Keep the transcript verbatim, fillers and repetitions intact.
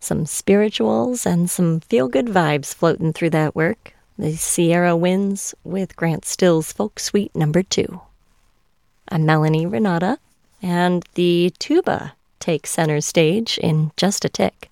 Some spirituals and some feel-good vibes floating through that work. The Sierra Winds with Grant Still's Folk Suite Number Two. I'm Melanie Renata, and the tuba takes center stage in just a tick.